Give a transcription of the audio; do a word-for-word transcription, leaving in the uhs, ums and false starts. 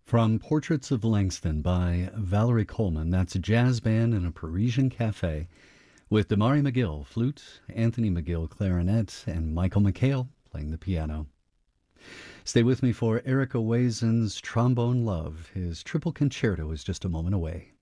From Portraits of Langston by Valerie Coleman, that's a jazz band in a Parisian cafe with Damari McGill, flute, Anthony McGill, clarinet, and Michael McHale playing the piano. Stay with me for Eric Owazen's Trombone Love. His triple concerto is just a moment away.